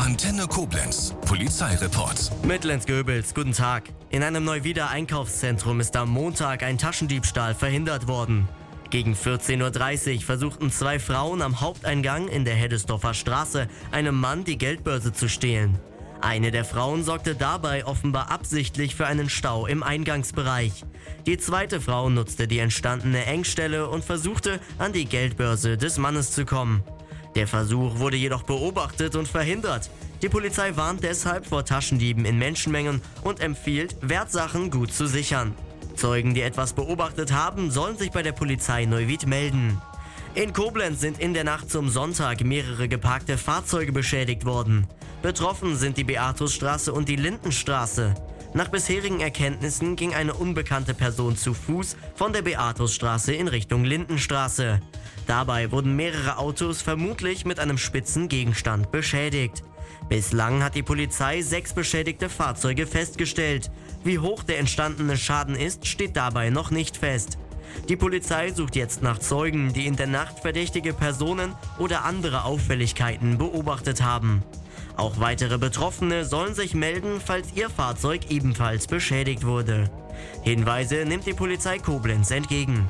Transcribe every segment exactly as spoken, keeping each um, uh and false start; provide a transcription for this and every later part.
Antenne Koblenz, Polizeireport. Mit Lenz Goebels, guten Tag. In einem Neuwieder-Einkaufszentrum ist am Montag ein Taschendiebstahl verhindert worden. Gegen vierzehn Uhr dreißig versuchten zwei Frauen am Haupteingang in der Heddesdorfer Straße einem Mann die Geldbörse zu stehlen. Eine der Frauen sorgte dabei offenbar absichtlich für einen Stau im Eingangsbereich. Die zweite Frau nutzte die entstandene Engstelle und versuchte, an die Geldbörse des Mannes zu kommen. Der Versuch wurde jedoch beobachtet und verhindert. Die Polizei warnt deshalb vor Taschendieben in Menschenmengen und empfiehlt, Wertsachen gut zu sichern. Zeugen, die etwas beobachtet haben, sollen sich bei der Polizei Neuwied melden. In Koblenz sind in der Nacht zum Sonntag mehrere geparkte Fahrzeuge beschädigt worden. Betroffen sind die Beatusstraße und die Lindenstraße. Nach bisherigen Erkenntnissen ging eine unbekannte Person zu Fuß von der Beatusstraße in Richtung Lindenstraße. Dabei wurden mehrere Autos vermutlich mit einem spitzen Gegenstand beschädigt. Bislang hat die Polizei sechs beschädigte Fahrzeuge festgestellt. Wie hoch der entstandene Schaden ist, steht dabei noch nicht fest. Die Polizei sucht jetzt nach Zeugen, die in der Nacht verdächtige Personen oder andere Auffälligkeiten beobachtet haben. Auch weitere Betroffene sollen sich melden, falls ihr Fahrzeug ebenfalls beschädigt wurde. Hinweise nimmt die Polizei Koblenz entgegen.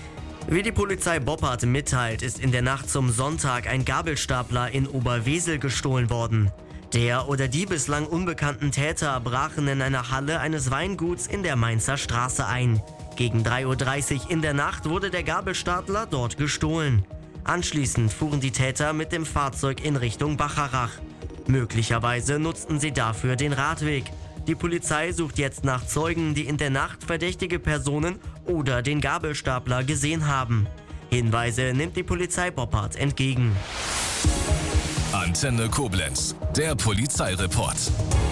Wie die Polizei Boppard mitteilt, ist in der Nacht zum Sonntag ein Gabelstapler in Oberwesel gestohlen worden. Der oder die bislang unbekannten Täter brachen in einer Halle eines Weinguts in der Mainzer Straße ein. Gegen drei Uhr dreißig in der Nacht wurde der Gabelstapler dort gestohlen. Anschließend fuhren die Täter mit dem Fahrzeug in Richtung Bacharach. Möglicherweise nutzten sie dafür den Radweg. Die Polizei sucht jetzt nach Zeugen, die in der Nacht verdächtige Personen oder den Gabelstapler gesehen haben. Hinweise nimmt die Polizei Boppard entgegen. Antenne Koblenz, der Polizeireport.